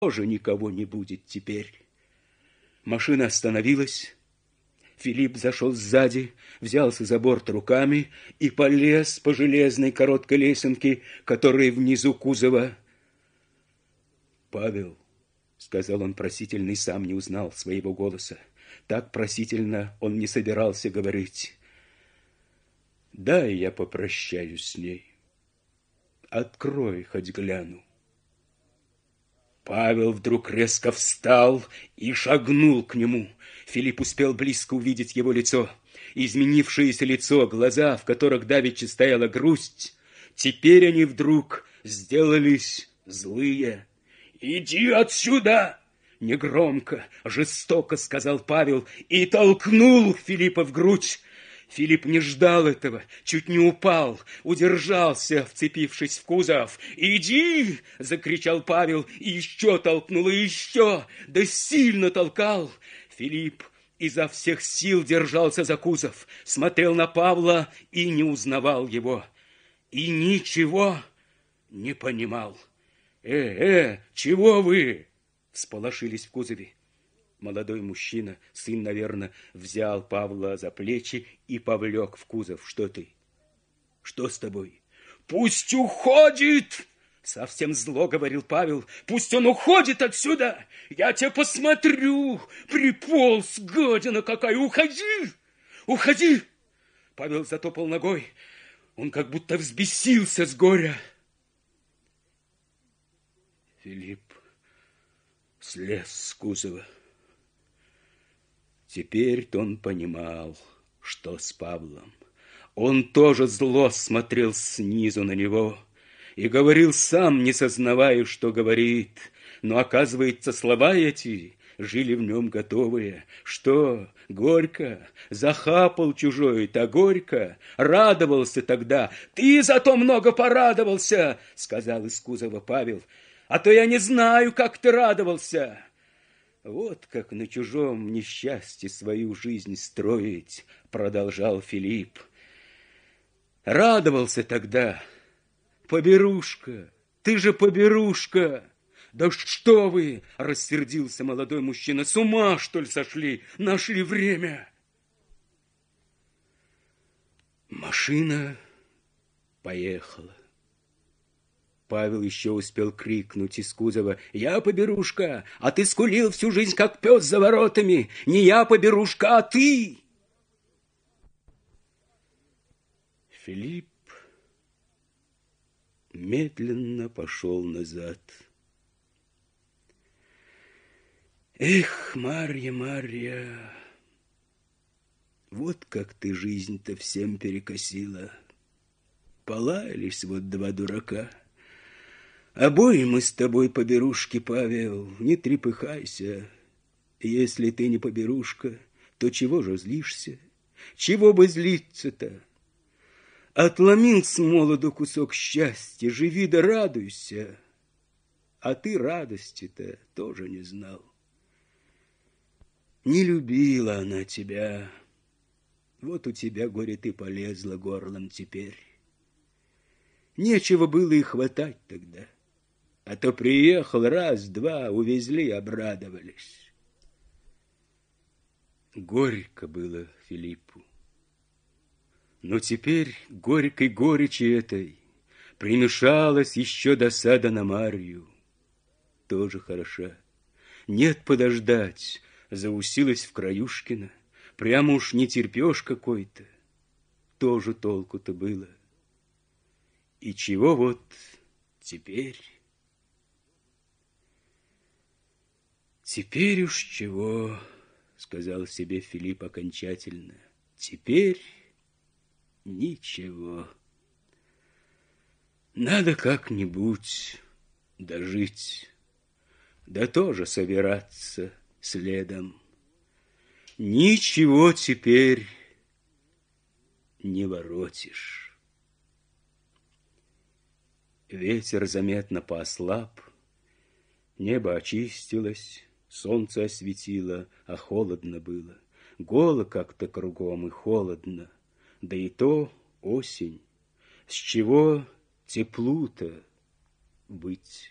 тоже никого не будет теперь. Машина остановилась. Филипп зашел сзади, взялся за борт руками и полез по железной короткой лесенке, которая внизу кузова. «Павел», — сказал он просительно и сам не узнал своего голоса. Так просительно он не собирался говорить. «Дай я попрощаюсь с ней. Открой, хоть гляну». Павел вдруг резко встал и шагнул к нему. Филипп успел близко увидеть его лицо. Изменившееся лицо, глаза, в которых давеча стояла грусть, теперь они вдруг сделались злые. «Иди отсюда!» Негромко, жестоко сказал Павел и толкнул Филиппа в грудь. Филипп не ждал этого, чуть не упал, удержался, вцепившись в кузов. «Иди!» — закричал Павел, и еще толкнул, и еще, да сильно толкал. Филипп изо всех сил держался за кузов, смотрел на Павла и не узнавал его. И ничего не понимал. Чего вы?» — всполошились в кузове. Молодой мужчина, сын, наверное, взял Павла за плечи и повлек в кузов. «Что ты? Что с тобой?» «Пусть уходит!» — совсем зло говорил Павел. «Пусть он уходит отсюда! Я тебя посмотрю! Приполз, гадина какая! Уходи! Уходи!» Павел затопал ногой. Он как будто взбесился с горя. Филипп слез с кузова. Теперь-то он понимал, что с Павлом. Он тоже зло смотрел снизу на него и говорил сам, не сознавая, что говорит. Но, оказывается, слова эти жили в нем готовые. Что? Горько? Захапал чужой-то горько? Радовался тогда. «Ты зато много порадовался!» — сказал из кузова Павел. «А то я не знаю, как ты радовался!» «Вот как на чужом несчастье свою жизнь строить», — продолжал Филипп. «Радовался тогда. Поберушка, ты же поберушка!» «Да что вы!» — рассердился молодой мужчина. «С ума, что ли, сошли? Нашли время!» Машина поехала. Павел еще успел крикнуть из кузова: «Я поберушка, а ты скулил всю жизнь, как пес за воротами! Не я поберушка, а ты!» Филипп медленно пошел назад. «Эх, Марья, Марья, вот как ты жизнь-то всем перекосила! Полаялись вот два дурака. Обои мы с тобой поберушки, Павел, не трепыхайся. Если ты не поберушка, то чего же злишься? Чего бы злиться-то? Отломил с молоду кусок счастья, живи да радуйся. А ты радости-то тоже не знал. Не любила она тебя. Вот у тебя, горе, ты полезла горлом теперь. Нечего было и хватать тогда. А то приехал раз-два, увезли, обрадовались. Горько было Филиппу. Но теперь горькой горечи этой примешалась еще досада на Марью. Тоже хороша. Нет подождать, заусилась в Краюшкино. Прямо уж не терпешь какой-то. Тоже толку-то было. И чего вот теперь? Теперь уж чего, сказал себе Филипп окончательно. Теперь ничего. Надо как-нибудь дожить, да тоже собираться следом. Ничего теперь не воротишь. Ветер заметно поослаб, небо очистилось, солнце осветило, а холодно было. Голо как-то кругом и холодно, да и то осень. С чего теплу-то быть?